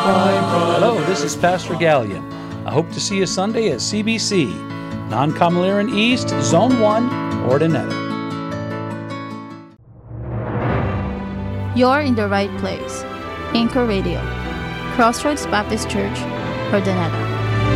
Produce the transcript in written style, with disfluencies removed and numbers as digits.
Hello, this is Pastor Gallion. I hope to see you Sunday at CBC, Non-Comaliran East, Zone 1, Ordinetta. You're in the right place. Anchor Radio, Crossroads Baptist Church, Ordinetta.